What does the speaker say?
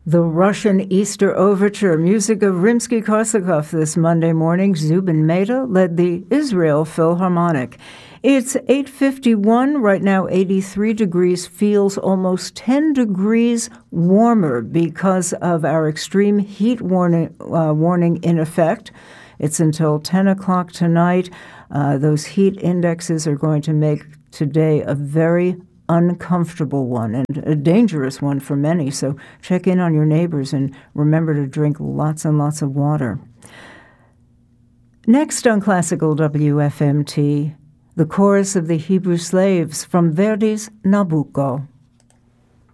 The Russian Easter Overture, music of Rimsky-Korsakov this Monday morning. Zubin Mehta led the Israel Philharmonic. It's 8:51, right now 83 degrees, feels almost 10 degrees warmer because of our extreme heat warning in effect. It's until 10 o'clock tonight. Those heat indexes are going to make today a very uncomfortable one and a dangerous one for many. So check in on your neighbors and remember to drink lots and lots of water. Next on Classical WFMT, the chorus of the Hebrew Slaves from Verdi's Nabucco.